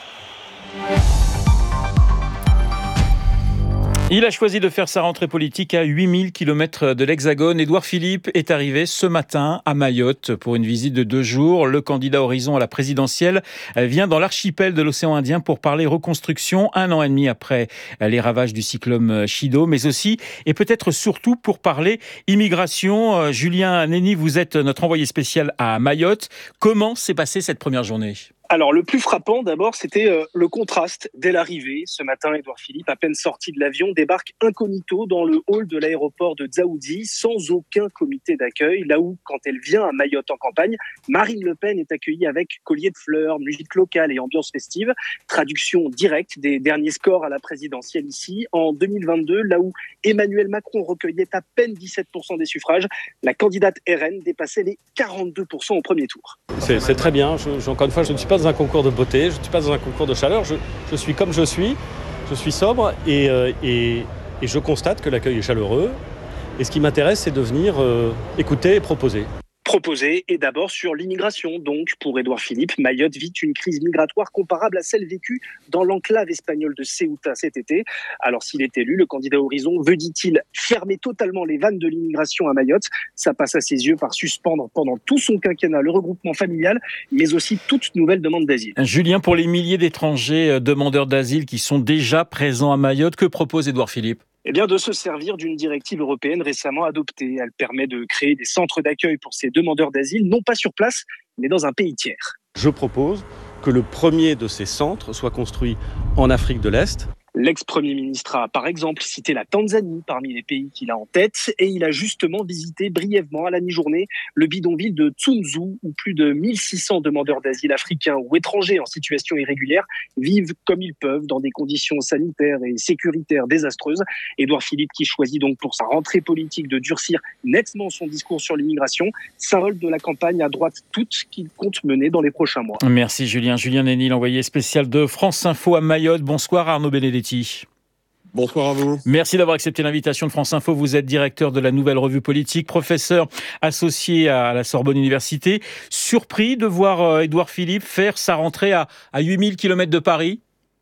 Il a choisi de faire sa rentrée politique à 8000 km de l'Hexagone. Édouard Philippe est arrivé ce matin à Mayotte pour une visite de 2 jours. Le candidat Horizon à la présidentielle vient dans l'archipel de l'océan Indien pour parler reconstruction 1 an et demi après les ravages du cyclone Chido, mais aussi et peut-être surtout pour parler immigration. Julien Néni, vous êtes notre envoyé spécial à Mayotte. Comment s'est passée cette première journée ? Alors, le plus frappant, d'abord, c'était le contraste dès l'arrivée. Ce matin, Édouard Philippe, à peine sorti de l'avion, débarque incognito dans le hall de l'aéroport de Dzaoudzi, sans aucun comité d'accueil. Là où, quand elle vient à Mayotte en campagne, Marine Le Pen est accueillie avec collier de fleurs, musique locale et ambiance festive. Traduction directe des derniers scores à la présidentielle ici. En 2022, là où Emmanuel Macron recueillait à peine 17% des suffrages, la candidate RN dépassait les 42% au premier tour. C'est très bien. Encore une fois, je ne suis pas dans un concours de beauté, je ne suis pas dans un concours de chaleur, je suis comme je suis sobre et je constate que l'accueil est chaleureux. Et ce qui m'intéresse, c'est de venir écouter et proposer. Proposer, et d'abord sur l'immigration. Donc, pour Édouard Philippe, Mayotte vit une crise migratoire comparable à celle vécue dans l'enclave espagnole de Ceuta cet été. Alors, s'il est élu, le candidat Horizon veut, dit-il, fermer totalement les vannes de l'immigration à Mayotte. Ça passe à ses yeux par suspendre pendant tout son quinquennat le regroupement familial, mais aussi toute nouvelle demande d'asile. Julien, pour les milliers d'étrangers demandeurs d'asile qui sont déjà présents à Mayotte, que propose Édouard Philippe ? Eh bien, de se servir d'une directive européenne récemment adoptée. Elle permet de créer des centres d'accueil pour ces demandeurs d'asile, non pas sur place, mais dans un pays tiers. Je propose que le premier de ces centres soit construit en Afrique de l'Est. L'ex-premier ministre a par exemple cité la Tanzanie parmi les pays qu'il a en tête et il a justement visité brièvement à la mi-journée le bidonville de Tsunzu où plus de 1600 demandeurs d'asile africains ou étrangers en situation irrégulière vivent comme ils peuvent dans des conditions sanitaires et sécuritaires désastreuses. Édouard Philippe qui choisit donc pour sa rentrée politique de durcir nettement son discours sur l'immigration, symbole de la campagne à droite toute qu'il compte mener dans les prochains mois. Merci Julien. Julien Nénil, envoyé spécial de France Info à Mayotte. Bonsoir Arnaud Benedetti. Bonsoir à vous. Merci d'avoir accepté l'invitation de France Info. Vous êtes directeur de la Nouvelle Revue Politique, professeur associé à la Sorbonne Université. Surpris de voir Édouard Philippe faire sa rentrée à 8000 km de Paris ?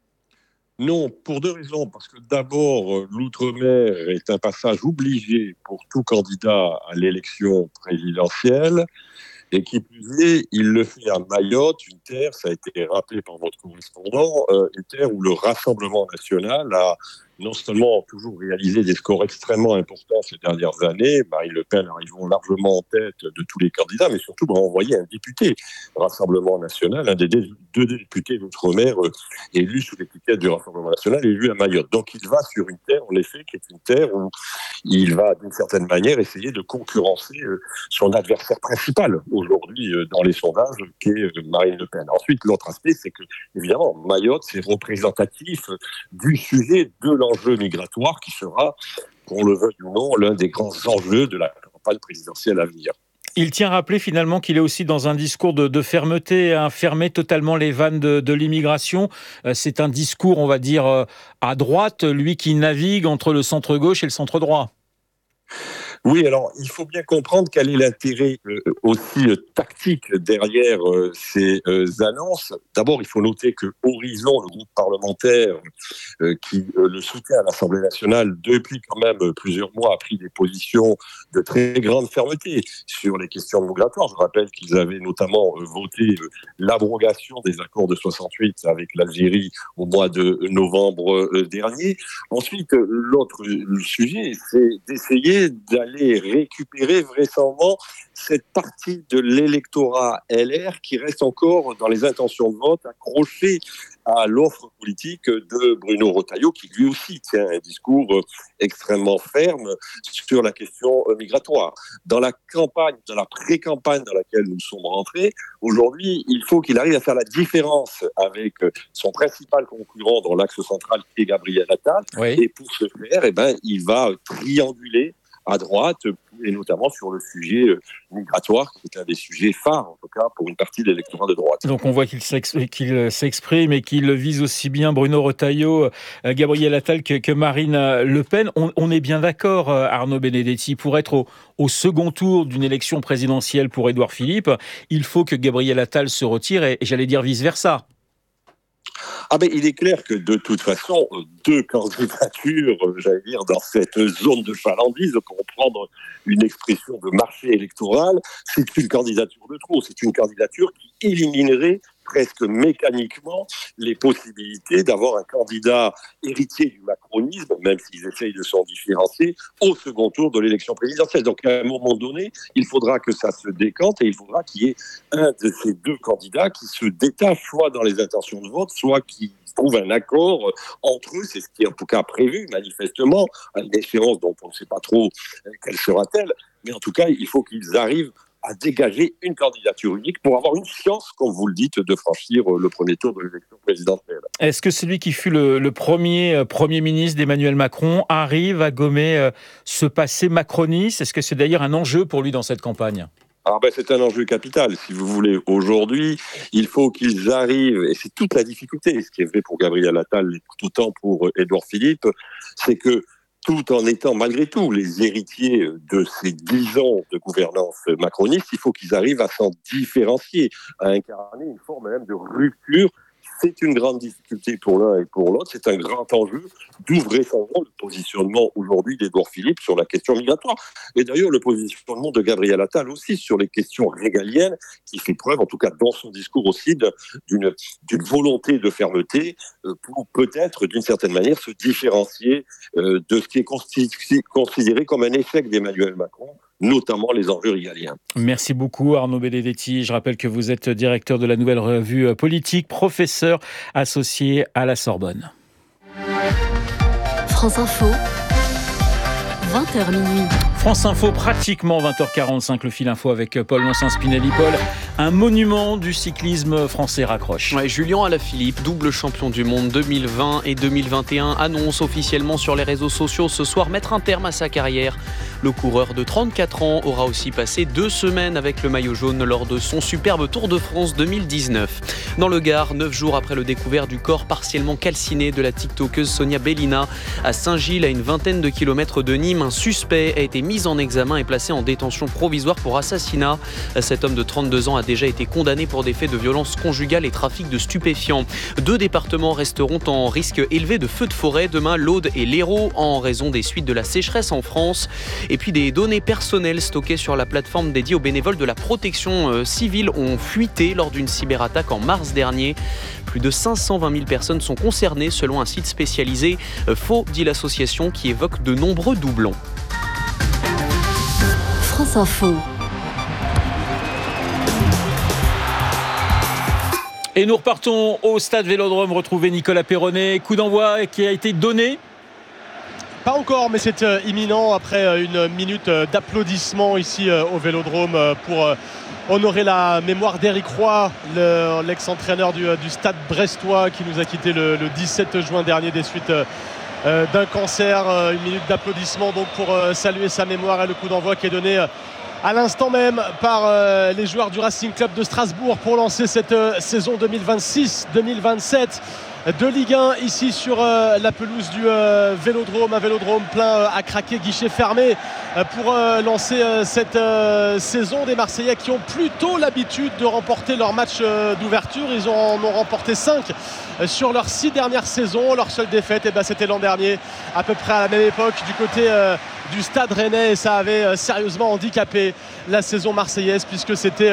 Non, pour deux raisons. Parce que d'abord, l'outre-mer est un passage obligé pour tout candidat à l'élection présidentielle. Et qui plus est, il le fait à Mayotte, une terre, ça a été rappelé par votre correspondant, une terre où le Rassemblement national a non seulement toujours réalisé des scores extrêmement importants ces dernières années, Marine Le Pen arrivant largement en tête de tous les candidats, mais surtout a envoyé un député Rassemblement national, un des deux députés d'outre-mer élus sous l'étiquette du Rassemblement national, élu à Mayotte. Donc il va sur une terre, en effet, qui est une terre où il va d'une certaine manière essayer de concurrencer son adversaire principal aujourd'hui dans les sondages, qui est Marine Le Pen. Ensuite, l'autre aspect, c'est que, évidemment, Mayotte, c'est représentatif du sujet de l'enjeu migratoire qui sera, qu'on le veuille ou non, l'un des grands enjeux de la campagne présidentielle à venir. Il tient à rappeler finalement qu'il est aussi dans un discours de fermeté, fermer totalement les vannes de l'immigration. C'est un discours, on va dire, à droite, lui qui navigue entre le centre-gauche et le centre-droit. Oui, alors il faut bien comprendre quel est l'intérêt aussi tactique derrière ces annonces. D'abord, il faut noter que Horizon, le groupe parlementaire qui le soutient à l'Assemblée nationale depuis quand même plusieurs mois, a pris des positions de très grande fermeté sur les questions migratoires. Je rappelle qu'ils avaient notamment voté l'abrogation des accords de 68 avec l'Algérie au mois de novembre dernier. Ensuite, l'autre sujet, c'est d'essayer d'aller récupérer vraisemblablement cette partie de l'électorat LR qui reste encore dans les intentions de vote accrochée à l'offre politique de Bruno Retailleau, qui lui aussi tient un discours extrêmement ferme sur la question migratoire. Dans la campagne, dans la pré-campagne dans laquelle nous sommes rentrés, aujourd'hui, il faut qu'il arrive à faire la différence avec son principal concurrent dans l'axe central, qui est Gabriel Attal. Oui. Et pour ce faire, il va trianguler à droite, et notamment sur le sujet migratoire, qui est un des sujets phares, en tout cas, pour une partie de l'électorat de droite. Donc on voit qu'il s'exprime et qu'il vise aussi bien Bruno Retailleau, Gabriel Attal que Marine Le Pen. On est bien d'accord, Arnaud Benedetti, pour être au second tour d'une élection présidentielle pour Édouard Philippe, il faut que Gabriel Attal se retire et j'allais dire vice-versa. Il est clair que de toute façon, deux candidatures, j'allais dire, dans cette zone de chalandise, pour prendre une expression de marché électoral, c'est une candidature de trop. C'est une candidature qui éliminerait presque mécaniquement les possibilités d'avoir un candidat héritier du macronisme, même s'ils essayent de s'en différencier, au second tour de l'élection présidentielle. Donc à un moment donné, il faudra que ça se décante et il faudra qu'il y ait un de ces deux candidats qui se détache soit dans les intentions de vote, soit qui trouve un accord entre eux. C'est ce qui est en tout cas prévu manifestement, à une échéance dont on ne sait pas trop quelle sera-t-elle, mais en tout cas il faut qu'ils arrivent à dégager une candidature unique pour avoir une chance, comme vous le dites, de franchir le premier tour de l'élection présidentielle. Est-ce que celui qui fut le premier ministre d'Emmanuel Macron arrive à gommer ce passé macroniste ? Est-ce que c'est d'ailleurs un enjeu pour lui dans cette campagne ? C'est un enjeu capital, si vous voulez. Aujourd'hui, il faut qu'ils arrivent, et c'est toute la difficulté, ce qui est vrai pour Gabriel Attal, tout autant pour Édouard Philippe, c'est que tout en étant malgré tout les héritiers de ces 10 ans de gouvernance macroniste, il faut qu'ils arrivent à s'en différencier, à incarner une forme même de rupture. C'est une grande difficulté pour l'un et pour l'autre, c'est un grand enjeu, d'où vraisemblablement le positionnement aujourd'hui d'Édouard Philippe sur la question migratoire. Et d'ailleurs, le positionnement de Gabriel Attal aussi sur les questions régaliennes, qui fait preuve, en tout cas dans son discours aussi, d'une volonté de fermeté pour peut-être, d'une certaine manière, se différencier de ce qui est considéré comme un échec d'Emmanuel Macron, notamment les enjeux régaliens. Merci beaucoup Arnaud Benedetti. Je rappelle que vous êtes directeur de la Nouvelle Revue Politique, professeur associé à la Sorbonne. France Info, 20h minuit. France Info, pratiquement 20h45, le fil info avec Paul Lonsin-Spinelli. Paul, un monument du cyclisme français raccroche. Ouais, Julien Alaphilippe, double champion du monde 2020 et 2021, annonce officiellement sur les réseaux sociaux ce soir mettre un terme à sa carrière. Le coureur de 34 ans aura aussi passé 2 semaines avec le maillot jaune lors de son superbe Tour de France 2019. Dans le Gard, 9 jours après le découvert du corps partiellement calciné de la tiktokeuse Sonia Bellina, à Saint-Gilles, à une vingtaine de kilomètres de Nîmes, un suspect a été mis en examen et placé en détention provisoire pour assassinat. Cet homme de 32 ans a déjà été condamné pour des faits de violence conjugale et trafic de stupéfiants. 2 départements resteront en risque élevé de feux de forêt demain, l'Aude et l'Hérault, en raison des suites de la sécheresse en France. Et puis des données personnelles stockées sur la plateforme dédiée aux bénévoles de la protection civile ont fuité lors d'une cyberattaque en mars dernier. Plus de 520 000 personnes sont concernées selon un site spécialisé. Faux, dit l'association, qui évoque de nombreux doublons. France Info. Et nous repartons au stade Vélodrome retrouver Nicolas Perronnet. Coup d'envoi qui a été donné. Pas encore, mais c'est imminent après une minute d'applaudissements ici au Vélodrome pour honorer la mémoire d'Éric Roy, l'ex-entraîneur du Stade brestois qui nous a quitté le 17 juin dernier des suites d'un cancer. Une minute d'applaudissements donc pour saluer sa mémoire et le coup d'envoi qui est donné à l'instant même par les joueurs du Racing Club de Strasbourg pour lancer cette saison 2026-2027 de Ligue 1 ici sur la pelouse du Vélodrome. Un Vélodrome plein à craquer, guichet fermé pour lancer cette saison. Des Marseillais qui ont plutôt l'habitude de remporter leur match d'ouverture. Ils en ont remporté 5 sur leurs 6 dernières saisons. Leur seule défaite, c'était l'an dernier, à peu près à la même époque, du côté du Stade Rennais, et ça avait sérieusement handicapé la saison marseillaise, puisque c'était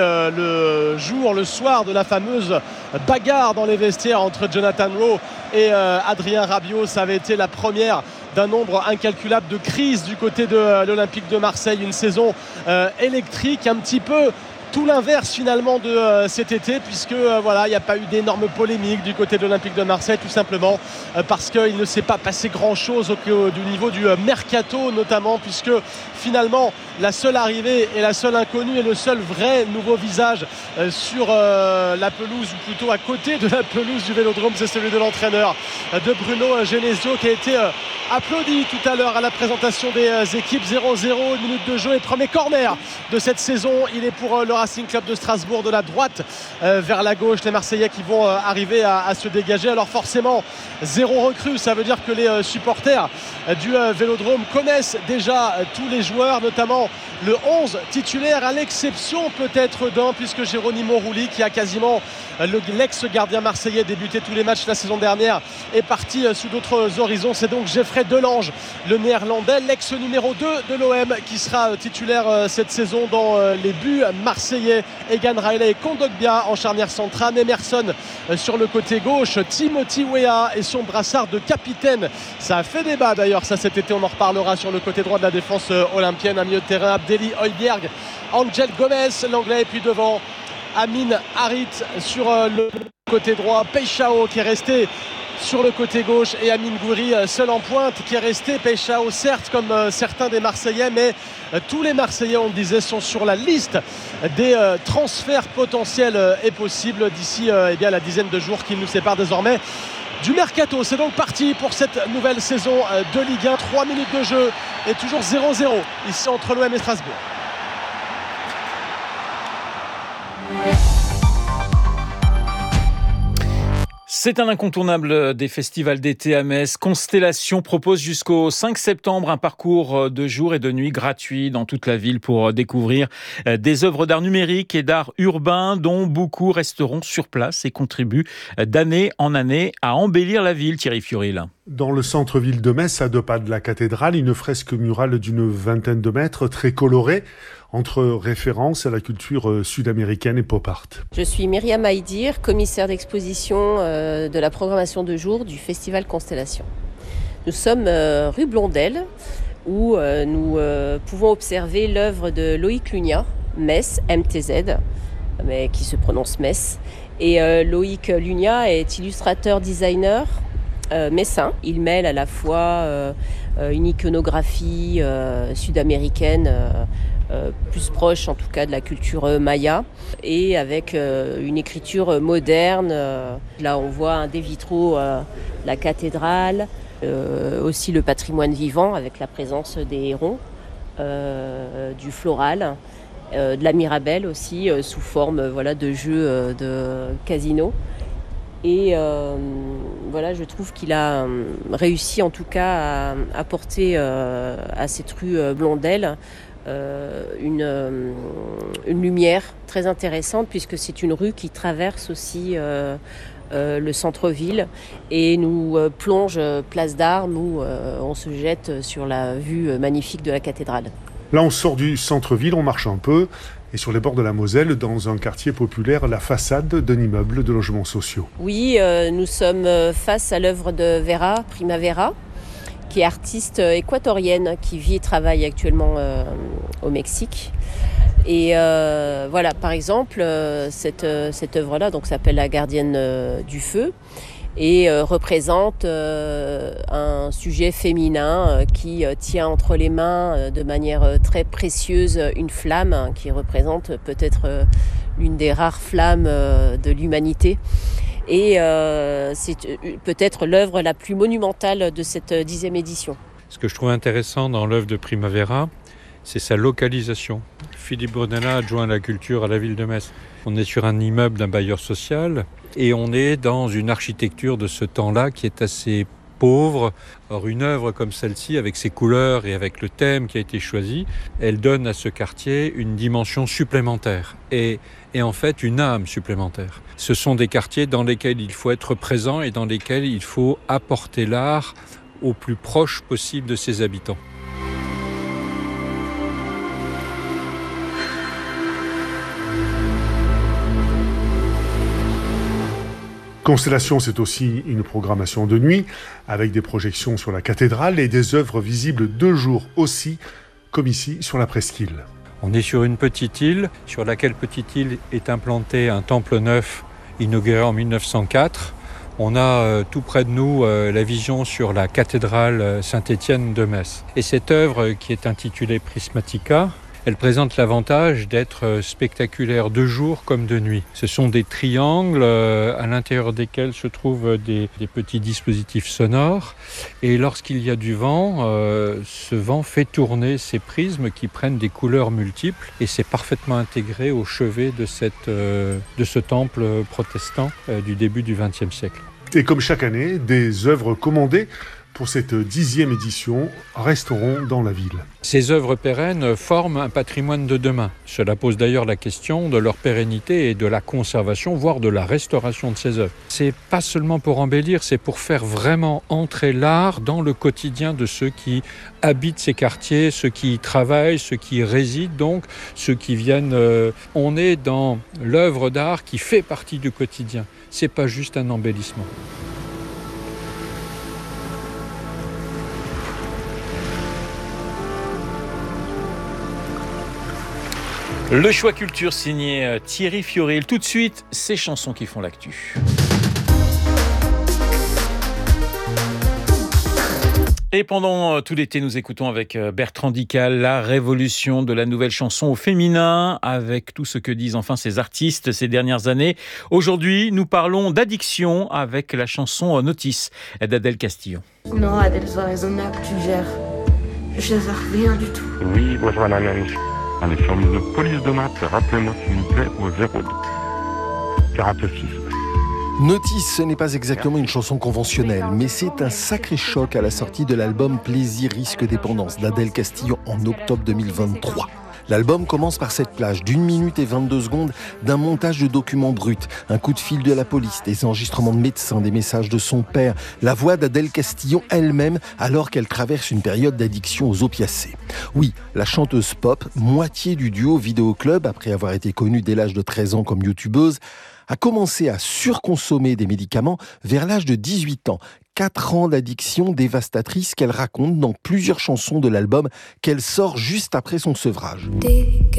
le soir de la fameuse bagarre dans les vestiaires entre Jonathan Rowe et Adrien Rabiot. Ça avait été la première d'un nombre incalculable de crises du côté de l'Olympique de Marseille. Une saison électrique, un petit peu tout l'inverse finalement de cet été, puisque il n'y a pas eu d'énormes polémiques du côté de l'Olympique de Marseille, tout simplement parce qu'il ne s'est pas passé grand chose du niveau du mercato notamment, puisque finalement la seule arrivée et la seule inconnue et le seul vrai nouveau visage sur la pelouse, ou plutôt à côté de la pelouse du Vélodrome, c'est celui de l'entraîneur de Bruno Genesio, qui a été applaudi tout à l'heure à la présentation des équipes. 0-0, une minute de jeu et premier corner de cette saison. Il est pour le Racing Club de Strasbourg, de la droite vers la gauche. Les Marseillais qui vont arriver à se dégager. Alors forcément, 0 recrue, ça veut dire que les supporters du Vélodrome connaissent déjà tous les joueurs, notamment le 11 titulaire, à l'exception peut-être d'un, puisque Geronimo Rulli, qui a quasiment l'ex-gardien marseillais débuté tous les matchs la saison dernière, est parti sous d'autres horizons. C'est donc Geoffrey Delange, le néerlandais, l'ex-numéro 2 de l'OM, qui sera titulaire cette saison dans les buts marseillais. Egan Riley et Kondogbia en charnière centrale, Emerson sur le côté gauche, Timothy Weah et son brassard de capitaine. Ça a fait débat d'ailleurs, ça cet été, on en reparlera, sur le côté droit de la défense olympienne. Un milieu de terrain, Abdelli Højbjerg, Angel Gomez, l'anglais, et puis devant Amin Harit sur le côté droit, Peixao qui est resté sur le côté gauche, et Amine Gouiri seul en pointe qui est resté. Peixao certes comme certains des Marseillais, mais tous les Marseillais, on le disait, sont sur la liste des transferts potentiels et possibles d'ici la dizaine de jours qui nous séparent désormais du mercato. C'est donc parti pour cette nouvelle saison de Ligue 1. 3 minutes de jeu et toujours 0-0 ici entre l'OM et Strasbourg. C'est un incontournable des festivals d'été à Metz. Constellation propose jusqu'au 5 septembre un parcours de jour et de nuit gratuit dans toute la ville pour découvrir des œuvres d'art numérique et d'art urbain, dont beaucoup resteront sur place et contribuent d'année en année à embellir la ville. Thierry Fioril. Dans le centre-ville de Metz, à 2 pas de la cathédrale, une fresque murale d'une 20aine de mètres, très colorée, entre références à la culture sud-américaine et pop art. Je suis Myriam Haïdir, commissaire d'exposition de la programmation de jour du Festival Constellation. Nous sommes rue Blondel, où nous pouvons observer l'œuvre de Loïc Lunia, Metz, MTZ, mais qui se prononce Metz. Et Loïc Lunia est illustrateur-designer, messin. Il mêle à la fois une iconographie sud-américaine, plus proche en tout cas de la culture maya, et avec une écriture moderne. Là on voit des vitraux, la cathédrale, aussi le patrimoine vivant avec la présence des hérons, du floral, de la mirabelle aussi sous forme de jeux de casino. Et je trouve qu'il a réussi en tout cas à apporter à cette rue Blondel une lumière très intéressante, puisque c'est une rue qui traverse aussi le centre-ville et nous plonge place d'Arts. Nous, on se jette sur la vue magnifique de la cathédrale. Là, on sort du centre-ville, on marche un peu, et sur les bords de la Moselle, dans un quartier populaire, la façade d'un immeuble de logements sociaux. Oui, nous sommes face à l'œuvre de Vera Primavera, qui est artiste équatorienne, qui vit et travaille actuellement au Mexique. Et par exemple, cette œuvre-là s'appelle La gardienne du feu, et représente un sujet féminin qui tient entre les mains de manière très précieuse une flamme qui représente peut-être l'une des rares flammes de l'humanité. Et c'est peut-être l'œuvre la plus monumentale de cette 10e édition. Ce que je trouve intéressant dans l'œuvre de Primavera, c'est sa localisation. Philippe Brunella adjoint la culture à la ville de Metz. On est sur un immeuble d'un bailleur social et on est dans une architecture de ce temps-là qui est assez pauvre. Or, une œuvre comme celle-ci, avec ses couleurs et avec le thème qui a été choisi, elle donne à ce quartier une dimension supplémentaire et en fait une âme supplémentaire. Ce sont des quartiers dans lesquels il faut être présent et dans lesquels il faut apporter l'art au plus proche possible de ses habitants. Constellation, c'est aussi une programmation de nuit, avec des projections sur la cathédrale et des œuvres visibles de jour aussi, comme ici sur la presqu'île. On est sur une petite île, sur laquelle petite île est implanté un temple neuf inauguré en 1904. On a tout près de nous la vision sur la cathédrale Saint-Étienne de Metz. Et cette œuvre qui est intitulée Prismatica, elle présente l'avantage d'être spectaculaire de jour comme de nuit. Ce sont des triangles à l'intérieur desquels se trouvent des petits dispositifs sonores. Et lorsqu'il y a du vent, ce vent fait tourner ces prismes qui prennent des couleurs multiples. Et c'est parfaitement intégré au chevet de ce temple protestant du début du XXe siècle. Et comme chaque année, des œuvres commandées pour cette 10e édition resteront dans la ville. Ces œuvres pérennes forment un patrimoine de demain. Cela pose d'ailleurs la question de leur pérennité et de la conservation, voire de la restauration de ces œuvres. C'est pas seulement pour embellir, c'est pour faire vraiment entrer l'art dans le quotidien de ceux qui habitent ces quartiers, ceux qui y travaillent, ceux qui y résident, donc ceux qui viennent. On est dans l'œuvre d'art qui fait partie du quotidien. C'est pas juste un embellissement. Le choix culture signé Thierry Fioril. Tout de suite, ces chansons qui font l'actu. Et pendant tout l'été, nous écoutons avec Bertrand Dical la révolution de la nouvelle chanson au féminin, avec tout ce que disent enfin ces artistes ces dernières années. Aujourd'hui, nous parlons d'addiction avec la chanson Notice d'Adèle Castillon. Non, Adèle, sois raisonnable, tu gères. Je gère rien du tout. Oui, bonjour madame. Un service de police de Nantes, rappelez-moi s'il vous plaît au 02 46. Notice, ce n'est pas exactement une chanson conventionnelle, mais c'est un sacré choc à la sortie de l'album Plaisir, Risque, Dépendance d'Adèle Castillon en octobre 2023. L'album commence par cette plage d'1 minute et 22 secondes d'un montage de documents bruts, un coup de fil de la police, des enregistrements de médecins, des messages de son père, la voix d'Adèle Castillon elle-même alors qu'elle traverse une période d'addiction aux opiacés. Oui, la chanteuse pop, moitié du duo Vidéo Club, après avoir été connue dès l'âge de 13 ans comme youtubeuse, a commencé à surconsommer des médicaments vers l'âge de 18 ans. 4 ans d'addiction dévastatrice qu'elle raconte dans plusieurs chansons de l'album qu'elle sort juste après son sevrage.